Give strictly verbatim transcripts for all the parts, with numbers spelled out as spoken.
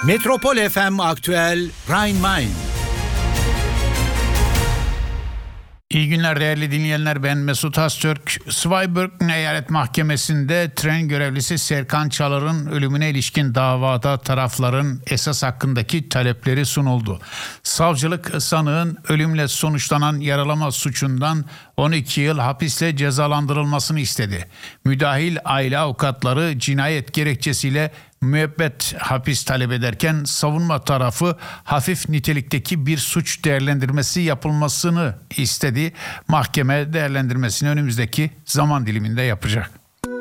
Metropol F M Aktüel Rhein-Main. İyi günler değerli dinleyenler, ben Mesut Öztürk. Zweibrücken Eyalet Mahkemesi'nde tren görevlisi Serkan Çalar'ın ölümüne ilişkin davada tarafların esas hakkındaki talepleri sunuldu. Savcılık sanığın ölümle sonuçlanan yaralama suçundan on iki yıl hapisle cezalandırılmasını istedi. Müdahil aile avukatları cinayet gerekçesiyle müebbet hapis talep ederken savunma tarafı hafif nitelikteki bir suç değerlendirmesi yapılmasını istedi. Mahkeme değerlendirmesini önümüzdeki zaman diliminde yapacak.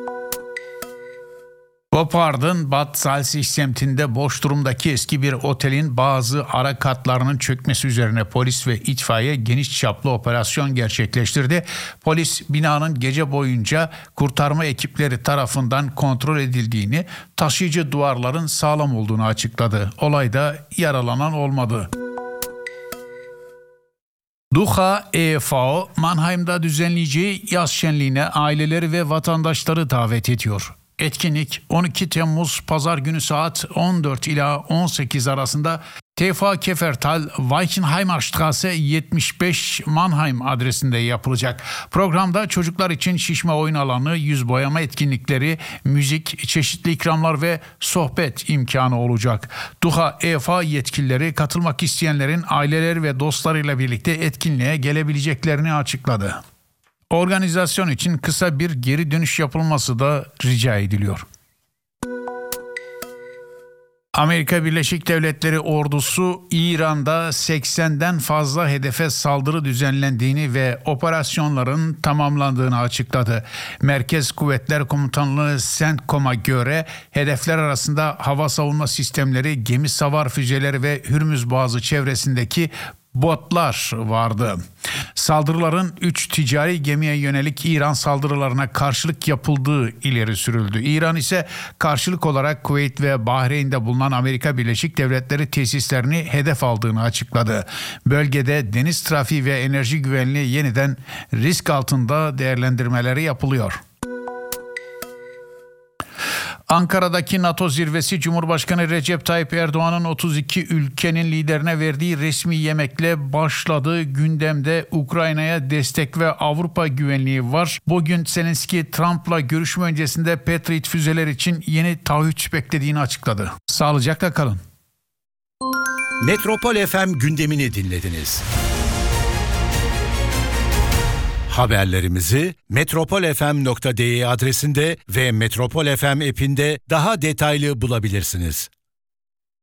Gotthard'ın Bad Salzig semtinde boş durumdaki eski bir otelin bazı ara katlarının çökmesi üzerine polis ve itfaiye geniş çaplı operasyon gerçekleştirdi. Polis binanın gece boyunca kurtarma ekipleri tarafından kontrol edildiğini, taşıyıcı duvarların sağlam olduğunu açıkladı. Olayda yaralanan olmadı. Duha E F O, Mannheim'da düzenleyeceği yaz şenliğine aileleri ve vatandaşları davet ediyor. Etkinlik on iki Temmuz Pazar günü saat on dört ila on sekiz arasında T V Kefertal Weichenheimerstraße yetmiş beş Mannheim adresinde yapılacak. Programda çocuklar için şişme oyun alanı, yüz boyama etkinlikleri, müzik, çeşitli ikramlar ve sohbet imkanı olacak. Duha E F O yetkilileri katılmak isteyenlerin aileleri ve dostlarıyla birlikte etkinliğe gelebileceklerini açıkladı. Organizasyon için kısa bir geri dönüş yapılması da rica ediliyor. Amerika Birleşik Devletleri ordusu İran'da seksenden fazla hedefe saldırı düzenlendiğini ve operasyonların tamamlandığını açıkladı. Merkez Kuvvetler Komutanlığı CENTCOM'a göre hedefler arasında hava savunma sistemleri, gemi savar füzeleri ve Hürmüz Boğazı çevresindeki botlar vardı. Saldırıların üç ticari gemiye yönelik İran saldırılarına karşılık yapıldığı ileri sürüldü. İran ise karşılık olarak Kuveyt ve Bahreyn'de bulunan Amerika Birleşik Devletleri tesislerini hedef aldığını açıkladı. Bölgede deniz trafiği ve enerji güvenliği yeniden risk altında değerlendirmeleri yapılıyor. Ankara'daki NATO zirvesi Cumhurbaşkanı Recep Tayyip Erdoğan'ın otuz iki ülkenin liderine verdiği resmi yemekle başladı. Gündemde Ukrayna'ya destek ve Avrupa güvenliği var. Bugün Zelenski Trump'la görüşme öncesinde Patriot füzeler için yeni taahhüt beklediğini açıkladı. Sağlıcakla kalın. Metropol F M gündemini dinlediniz. Haberlerimizi metropol f m nokta d e adresinde ve Metropol F M app'inde daha detaylı bulabilirsiniz.